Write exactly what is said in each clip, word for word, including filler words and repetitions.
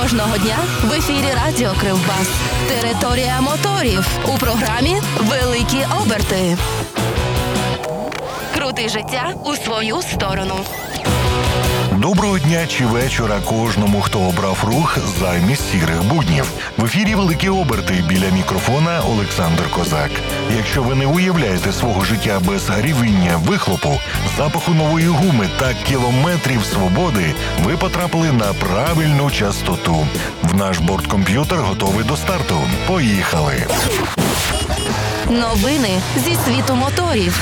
Кожного дня в ефірі Радіо Кривбас. Територія моторів. У програмі «Великі оберти». Крути життя у свою сторону. Доброго дня чи вечора кожному, хто обрав рух замість сірих буднів. В ефірі «Великі оберти», біля мікрофона Олександр Козак. Якщо ви не уявляєте свого життя без рівіння вихлопу, запаху нової гуми та кілометрів свободи, ви потрапили на правильну частоту. В наш борткомп'ютер готовий до старту. Поїхали! Новини зі світу моторів.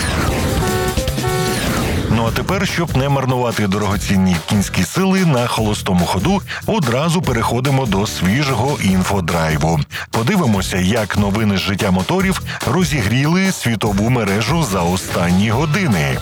Ну а тепер, щоб не марнувати дорогоцінні кінські сили на холостому ходу, одразу переходимо до свіжого інфодрайву. Подивимося, як новини з життя моторів розігріли світову мережу за останні години.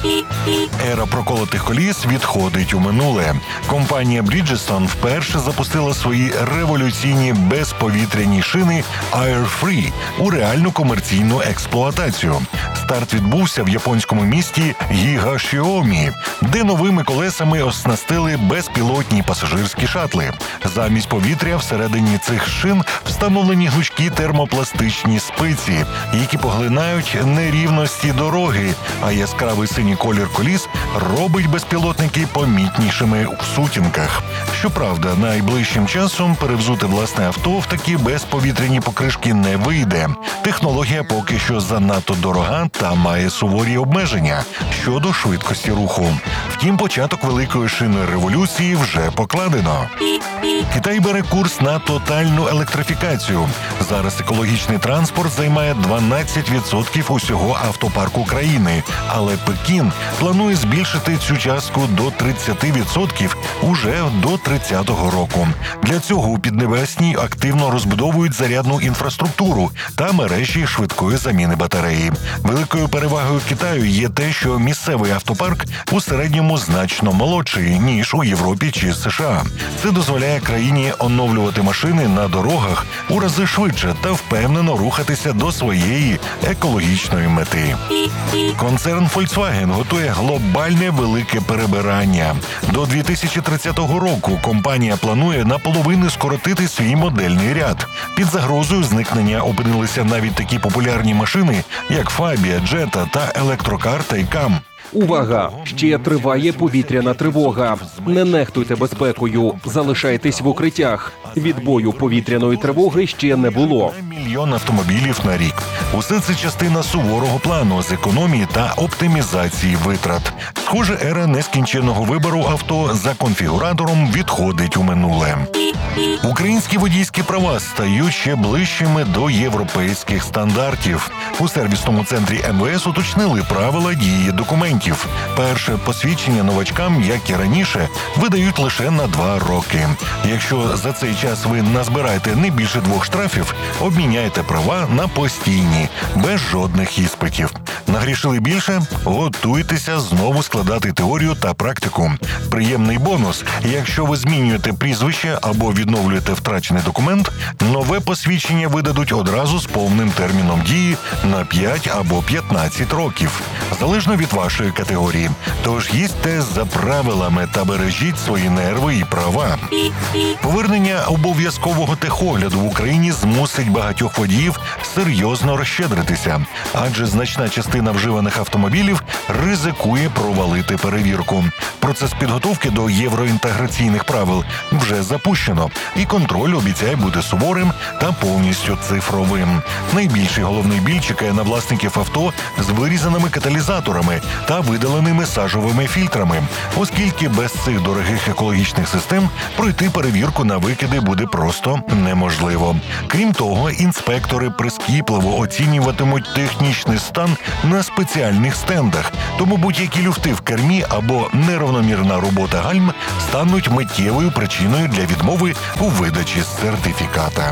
Ера проколотих коліс відходить у минуле. Компанія Bridgestone вперше запустила свої революційні безповітряні шини Air Free у реальну комерційну експлуатацію. Старт відбувся в японському місті Гігашіомі, де новими колесами оснастили безпілотні пасажирські шатли. Замість повітря всередині цих шин встановлені гнучкі термопластичні спиці, які поглинають нерівності дороги, а яскравий синій колір коліс робить безпілотники помітнішими в сутінках. Щоправда, найближчим часом перевзути власне авто в такі безповітряні покришки не вийде. Технологія поки що занадто дорога та має суворі обмеження щодо швидкості руху. Втім, початок великої шинної революції вже покладено. Китай бере курс на тотальну електрифікацію. Зараз екологічний транспорт займає дванадцять відсотків усього автопарку країни, але Пекін планує збільшити цю частку до тридцять відсотків уже до тридцятого року. Для цього у Піднебесній активно розбудовують зарядну інфраструктуру та мережі швидкої заміни батареї. Великою перевагою Китаю є те, що місцевий автопарк у середньому значно молодший, ніж у Європі чи США. Це дозволяє країні оновлювати машини на дорогах у рази швидше та впевнено рухатися до своєї екологічної мети. Концерн Volkswagen готує глобальне велике перебирання. До дві тисячі тридцятого року компанія планує наполовину скоротити свій модельний ряд. Під загрозою зникнення опинилися навіть такі популярні машини, як Фабія, Джета та електрокар Тайкан. Увага! Ще триває повітряна тривога. Не нехтуйте безпекою, залишайтесь в укриттях. Відбою повітряної тривоги ще не було. Мільйон автомобілів на рік. Усе це частина суворого плану з економії та оптимізації витрат. Схоже, ера нескінченного вибору авто за конфігуратором відходить у минуле. Українські водійські права стають ще ближчими до європейських стандартів. У сервісному центрі ем ве ес уточнили правила дії документів. Перше посвідчення новачкам, як і раніше, видають лише на два роки. Якщо за цей час ви назбираєте не більше двох штрафів, обміняйте права на постійні, без жодних іспитів. Нагрішили більше? Готуйтеся знову складати теорію та практику. Приємний бонус – якщо ви змінюєте прізвище або відновлюєте втрачений документ, нове посвідчення видадуть одразу з повним терміном дії на п'ять або п'ятнадцять років, залежно від вашої категорії. Тож їздьте за правилами та бережіть свої нерви і права. Повернення обов'язкового техогляду в Україні змусить багатьох водіїв серйозно розщедритися, адже значна частина вживаних автомобілів ризикує провалити перевірку. Процес підготовки до євроінтеграційних правил вже запущено, і контроль обіцяє бути суворим та повністю цифровим. Найбільший головний біль чекає на власників авто з вирізаними каталізаторами та видаленими сажовими фільтрами, оскільки без цих дорогих екологічних систем пройти перевірку на викиди буде просто неможливо. Крім того, інспектори прискіпливо оцінюватимуть технічний стан на спеціальних стендах, тому будь-які люфти в кермі або неравномірна робота гальм стануть миттєвою причиною для відмови у видачі сертифіката.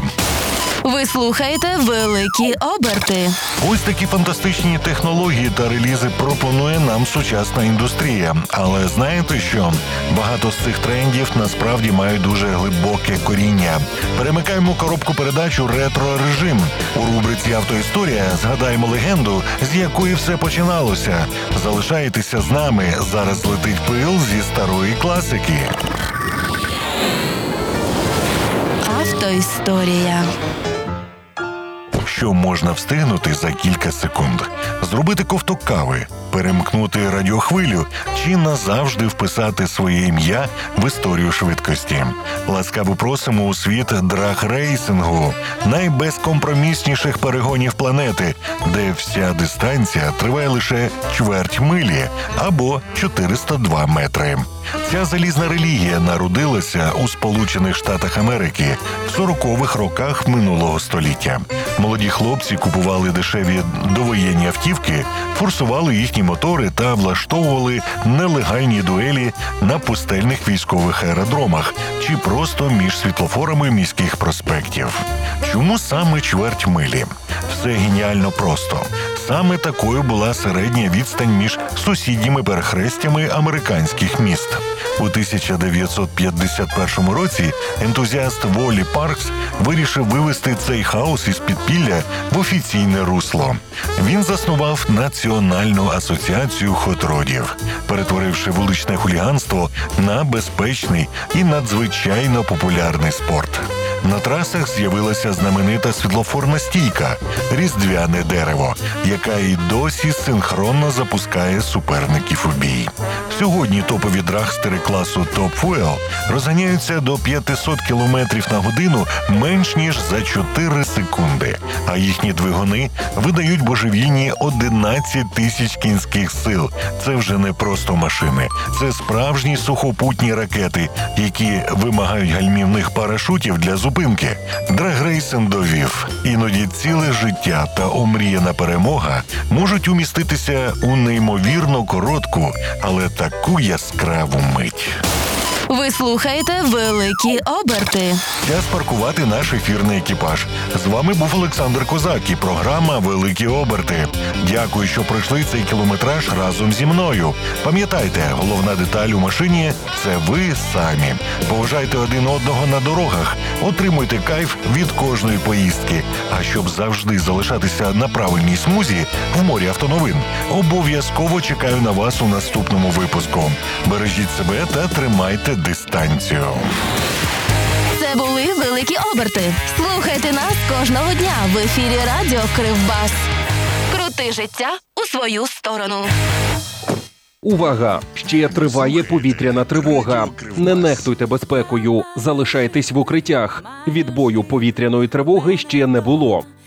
Ви слухаєте «Великі оберти». Ось такі фантастичні технології та релізи пропонує нам сучасна індустрія. Але знаєте що? Багато з цих трендів насправді мають дуже глибоке коріння. Перемикаємо коробку передач у ретро-режим. У рубриці «Автоісторія» згадаємо легенду, з якої все починалося. Залишайтеся з нами, зараз летить пил зі старої класики. історія. Що можна встигнути за кілька секунд? Зробити ковток кави, перемкнути радіохвилю чи назавжди вписати своє ім'я в історію швидкості. Ласкаво просимо у світ драг-рейсингу, найбезкомпромісніших перегонів планети, де вся дистанція триває лише чверть милі або чотириста два метри. Ця залізна релігія народилася у Сполучених Штатах Америки в сорокових роках минулого століття. Молоді хлопці купували дешеві довоєнні автівки, форсували їхні мотори та влаштовували нелегальні дуелі на пустельних військових аеродромах чи просто між світлофорами міських проспектів. Чому саме чверть милі? Все геніально просто. Саме такою була середня відстань між сусідніми перехрестями американських міст. У тисяча дев'ятсот п'ятдесят першому році ентузіаст Волі Паркс вирішив вивести цей хаос із підпілля в офіційне русло. Він заснував Національну асоціацію хотродів, перетворивши вуличне хуліганство на безпечний і надзвичайно популярний спорт. На трасах з'явилася знаменита світлофорна стійка – різдвяне дерево, яка і досі синхронно запускає суперників у бій. Сьогодні топові драгстери класу Top Fuel розганяються до п'ятсот кілометрів на годину менш ніж за чотири секунди, а їхні двигуни видають божевільні одинадцять тисяч кінських сил. Це вже не просто машини, це справжні сухопутні ракети, які вимагають гальмівних парашутів для зупинки. Драг-рейсинг довів. Іноді ціле життя та омріяна перемога можуть уміститися у неймовірно коротку, але таку яскраву мить. Ви слухаєте «Великі оберти». Час паркувати наш ефірний екіпаж. З вами був Олександр Козак і програма «Великі оберти». Дякую, що пройшли цей кілометраж разом зі мною. Пам'ятайте, головна деталь у машині – це ви самі. Поважайте один одного на дорогах, отримуйте кайф від кожної поїздки. А щоб завжди залишатися на правильній смузі в морі автоновин, обов'язково чекаю на вас у наступному випуску. Бережіть себе та тримайте дистанцію. Це були «Великі оберти». Слухайте нас кожного дня в ефірі Радіо Кривбас. Крути життя у свою сторону. Увага! Ще триває повітряна тривога. Не нехтуйте безпекою. Залишайтесь в укриттях. Відбою повітряної тривоги ще не було.